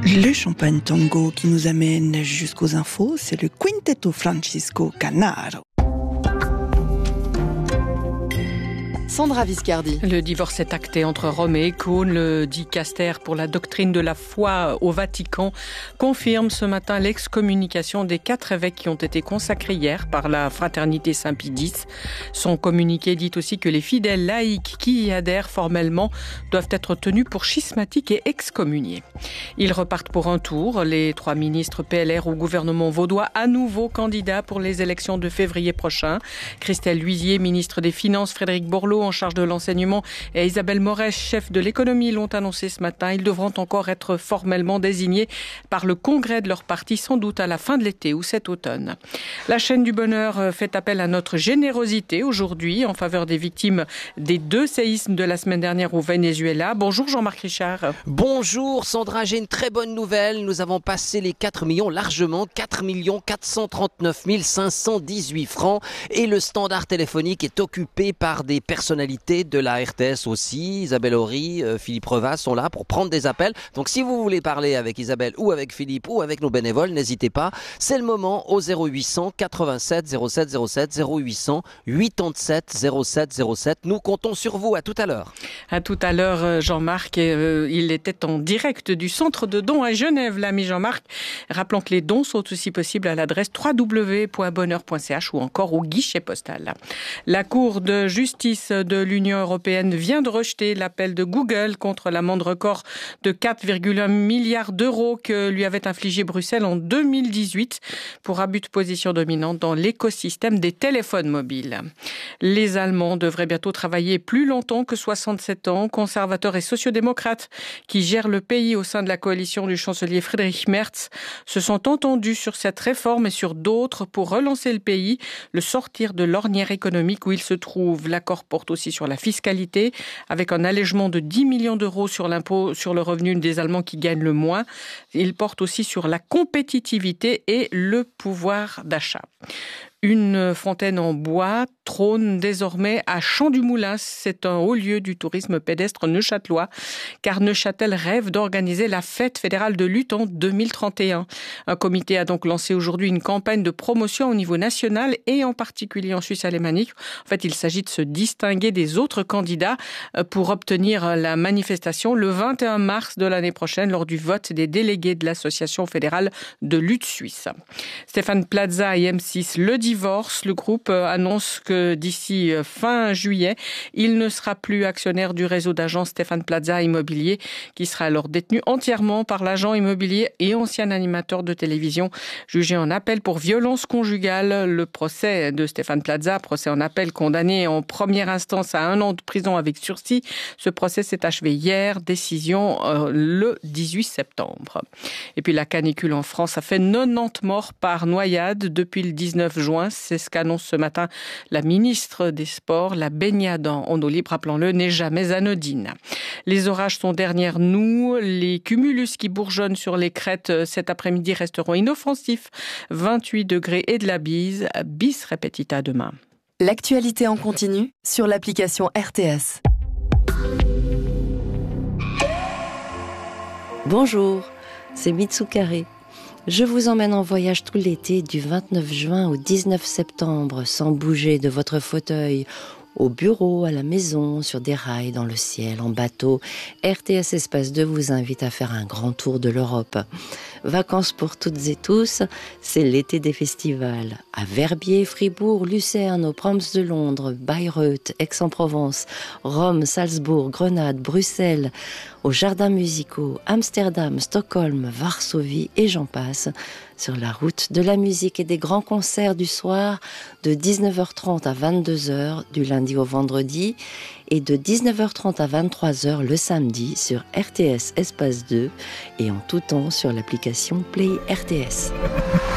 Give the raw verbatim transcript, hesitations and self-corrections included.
Le champagne tango qui nous amène jusqu'aux infos, c'est le Quintetto Francisco Canaro. Sandra Viscardi. Le divorce est acté entre Rome et Cône. Le dicaster pour la doctrine de la foi au Vatican confirme ce matin l'excommunication des quatre évêques qui ont été consacrés hier par la fraternité Saint-Pie X. Son communiqué dit aussi que les fidèles laïcs qui y adhèrent formellement doivent être tenus pour schismatiques et excommuniés. Ils repartent pour un tour. Les trois ministres P L R au gouvernement vaudois à nouveau candidats pour les élections de février prochain. Christelle Luisier, ministre des Finances, Frédéric Borloo en charge de l'enseignement et Isabelle Morès, chef de l'économie, l'ont annoncé ce matin. Ils devront encore être formellement désignés par le congrès de leur parti, sans doute à la fin de l'été ou cet automne. La chaîne du bonheur fait appel à notre générosité aujourd'hui en faveur des victimes des deux séismes de la semaine dernière au Venezuela. Bonjour Jean-Marc Richard. Bonjour Sandra, j'ai une très bonne nouvelle. Nous avons passé les quatre millions largement, quatre millions quatre cent trente-neuf mille cinq cent dix-huit francs, et le standard téléphonique est occupé par des personnalités de la R T S aussi. Isabelle Horry, euh, Philippe Revas sont là pour prendre des appels. Donc si vous voulez parler avec Isabelle ou avec Philippe ou avec nos bénévoles, n'hésitez pas. C'est le moment au zéro huit cent quatre-vingt-sept zéro sept zéro sept, zéro huit cent quatre-vingt-sept zéro sept zéro sept. Nous comptons sur vous. À tout à l'heure. À tout à l'heure, Jean-Marc. Euh, il était en direct du centre de dons à Genève, l'ami Jean-Marc. Rappelons que les dons sont aussi possibles à l'adresse w w w point bonheur point c h ou encore au guichet postal. La Cour de justice de l'Union européenne vient de rejeter l'appel de Google contre l'amende record de quatre virgule un milliards d'euros que lui avait infligé Bruxelles en deux mille dix-huit pour abus de position dominante dans l'écosystème des téléphones mobiles. Les Allemands devraient bientôt travailler plus longtemps que soixante-sept ans. Conservateurs et sociodémocrates qui gèrent le pays au sein de la coalition du chancelier Friedrich Merz se sont entendus sur cette réforme et sur d'autres pour relancer le pays, le sortir de l'ornière économique où il se trouve. L'accord porte aussi sur la fiscalité, avec un allègement de dix millions d'euros sur l'impôt sur le revenu des Allemands qui gagnent le moins. Il porte aussi sur la compétitivité et le pouvoir d'achat. Une fontaine en bois trône désormais à Champ-du-Moulin. C'est un haut lieu du tourisme pédestre neuchâtelois, car Neuchâtel rêve d'organiser la fête fédérale de lutte en deux mille trente et un. Un comité a donc lancé aujourd'hui une campagne de promotion au niveau national et en particulier en Suisse alémanique. En fait, il s'agit de se distinguer des autres candidats pour obtenir la manifestation le vingt et un mars de l'année prochaine lors du vote des délégués de l'Association fédérale de lutte suisse. Stéphane Plaza et M six, le divorce. Le groupe annonce que d'ici fin juillet, il ne sera plus actionnaire du réseau d'agence Stéphane Plaza Immobilier, qui sera alors détenu entièrement par l'agent immobilier et ancien animateur de télévision, jugé en appel pour violence conjugale. Le procès de Stéphane Plaza, procès en appel condamné en première instance à un an de prison avec sursis. Ce procès s'est achevé hier, décision euh, le dix-huit septembre. Et puis la canicule en France a fait quatre-vingt-dix morts par noyade depuis le dix-neuf juin. C'est ce qu'annonce ce matin la ministre des Sports. La baignade en eau libre, rappelons-le, n'est jamais anodine. Les orages sont derrière nous. Les cumulus qui bourgeonnent sur les crêtes cet après-midi resteront inoffensifs. vingt-huit degrés et de la bise. Bis repetita demain. L'actualité en continu sur l'application R T S. Bonjour, c'est Mitsukare. Je vous emmène en voyage tout l'été du vingt-neuf juin au dix-neuf septembre, sans bouger de votre fauteuil, au bureau, à la maison, sur des rails, dans le ciel, en bateau. R T S Espace deux vous invite à faire un grand tour de l'Europe. Vacances pour toutes et tous, c'est l'été des festivals. À Verbier, Fribourg, Lucerne, aux Proms de Londres, Bayreuth, Aix-en-Provence, Rome, Salzbourg, Grenade, Bruxelles, aux jardins musicaux, Amsterdam, Stockholm, Varsovie et j'en passe, sur la route de la musique et des grands concerts du soir de dix-neuf heures trente à vingt-deux heures du lundi au vendredi et de dix-neuf heures trente à vingt-trois heures le samedi sur R T S Espace deux et en tout temps sur l'application Play R T S.